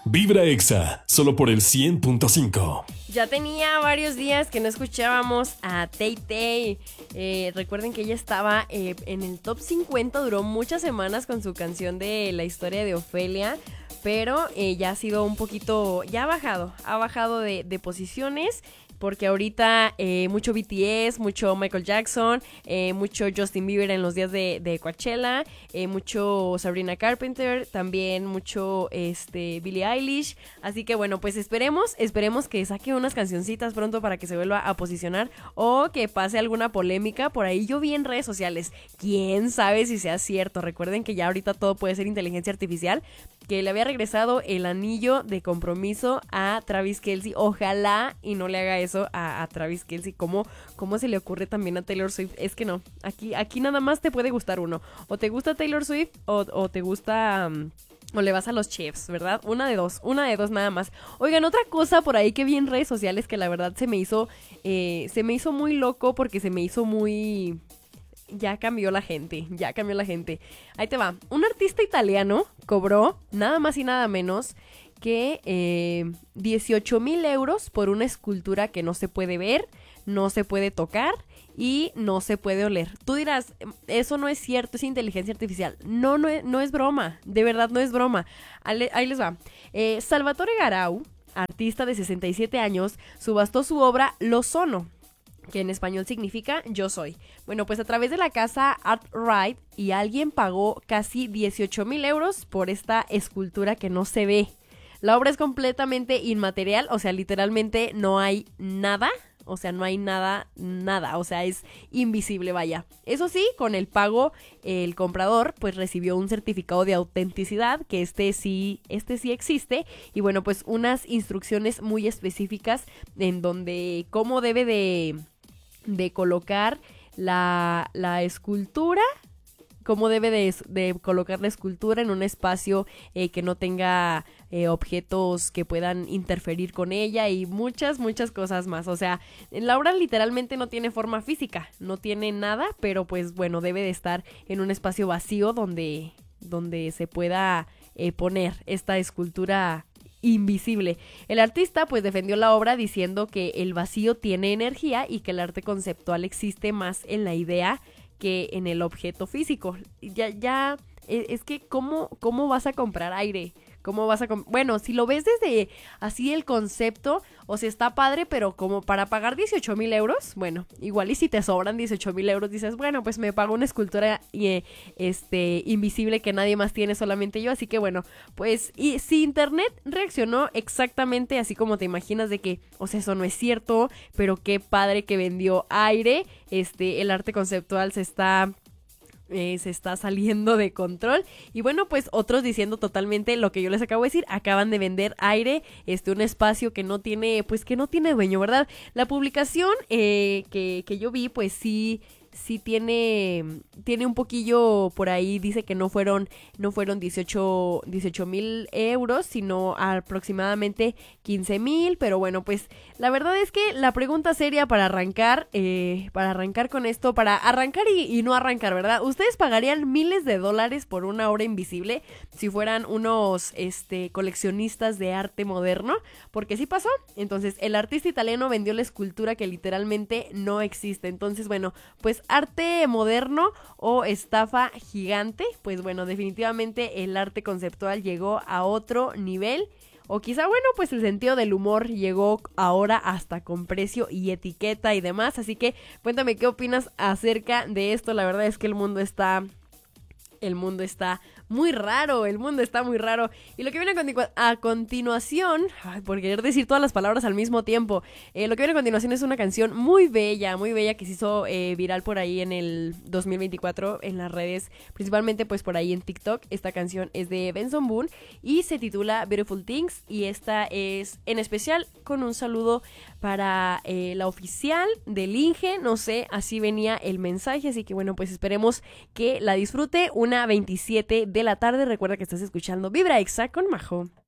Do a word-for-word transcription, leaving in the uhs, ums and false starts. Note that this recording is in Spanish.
Vibra Exa, solo por el cien punto cinco. Ya tenía varios días que no escuchábamos a Tay Tay. Eh, recuerden que ella estaba eh, en el top cincuenta, duró muchas semanas con su canción de la historia de Ofelia, pero eh, ya ha sido un poquito, ya ha bajado, ha bajado de, de posiciones. Porque ahorita eh, mucho B T S, mucho Michael Jackson, eh, mucho Justin Bieber en los días de, de Coachella, eh, mucho Sabrina Carpenter, también mucho este, Billie Eilish. Así que bueno, pues esperemos, esperemos que saque unas cancioncitas pronto para que se vuelva a posicionar o que pase alguna polémica. Por ahí yo vi en redes sociales, quién sabe si sea cierto. Recuerden que ya ahorita todo puede ser inteligencia artificial, que le había regresado el anillo de compromiso a Travis Kelce. Ojalá y no le haga eso a, a Travis Kelce. ¿Cómo, ¿Cómo se le ocurre también a Taylor Swift? Es que no, aquí, aquí nada más te puede gustar uno. O te gusta Taylor Swift o, o te gusta... Um, o le vas a los Chiefs, ¿verdad? Una de dos, una de dos nada más. Oigan, otra cosa por ahí que vi en redes sociales que la verdad se me hizo, eh, se me hizo muy loco porque se me hizo muy... Ya cambió la gente, ya cambió la gente. Ahí te va. Un artista italiano cobró nada más y nada menos que eh, dieciocho mil euros por una escultura que no se puede ver, no se puede tocar y no se puede oler. Tú dirás, eso no es cierto, es inteligencia artificial. No, no es, no es broma, de verdad no es broma. Ahí, ahí les va. Eh, Salvatore Garau, artista de sesenta y siete años, subastó su obra Lo Sono, que en español significa yo soy. Bueno, pues a través de la casa Art-Rite, y alguien pagó casi dieciocho mil euros por esta escultura que no se ve. La obra es completamente inmaterial, o sea, literalmente no hay nada, o sea, no hay nada, nada, o sea, es invisible, vaya. Eso sí, con el pago, el comprador pues recibió un certificado de autenticidad, que este sí, este sí existe, y bueno, pues unas instrucciones muy específicas en donde cómo debe de... de colocar la, la escultura, cómo debe de, de colocar la escultura en un espacio eh, que no tenga eh, objetos que puedan interferir con ella y muchas, muchas cosas más. O sea, la obra literalmente no tiene forma física, no tiene nada, pero pues bueno, debe de estar en un espacio vacío donde, donde se pueda eh, poner esta escultura invisible. El artista pues defendió la obra diciendo que el vacío tiene energía y que el arte conceptual existe más en la idea que en el objeto físico. Ya, ya, es que ¿cómo, cómo vas a comprar aire? ¿Cómo vas a comp- Bueno, si lo ves desde así el concepto, o sea, está padre, pero como para pagar dieciocho mil euros, bueno, igual y si te sobran dieciocho mil euros, dices, bueno, pues me pago una escultura eh, este, invisible que nadie más tiene, solamente yo, así que bueno, pues, y si internet reaccionó exactamente así como te imaginas de que, o sea, eso no es cierto, pero qué padre que vendió aire, este, el arte conceptual se está... Eh, se está saliendo de control. Y bueno, pues otros diciendo totalmente lo que yo les acabo de decir, acaban de vender aire, este, un espacio que no tiene, pues que no tiene dueño, ¿verdad? La publicación eh, que, que yo vi, pues sí, sí tiene, tiene un poquillo por ahí, dice que no fueron, no fueron dieciocho mil euros, sino aproximadamente quince mil, pero bueno, pues la verdad es que la pregunta seria para arrancar, eh, para arrancar con esto, para arrancar y, y no arrancar, ¿verdad? ¿Ustedes pagarían miles de dólares por una obra invisible si fueran unos, este, coleccionistas de arte moderno? Porque sí pasó. Entonces, el artista italiano vendió la escultura que literalmente no existe. Entonces, bueno, pues arte moderno o estafa gigante, pues bueno, definitivamente el arte conceptual llegó a otro nivel, o quizá, bueno, pues el sentido del humor llegó ahora hasta con precio y etiqueta y demás, así que cuéntame qué opinas acerca de esto. La verdad es que el mundo está... El mundo está muy raro, el mundo está muy raro. Y lo que viene a, continu- a continuación, ay, por querer decir todas las palabras al mismo tiempo, eh, lo que viene a continuación es una canción muy bella, muy bella que se hizo eh, viral por ahí en el dos mil veinticuatro en las redes, principalmente pues por ahí en TikTok. Esta canción es de Benson Boone y se titula Beautiful Things, y esta es en especial con un saludo para eh, la oficial del Inge, no sé, así venía el mensaje, así que bueno, pues esperemos que la disfrute. Una veintisiete de la tarde, recuerda que estás escuchando Vibra Exa con Majo.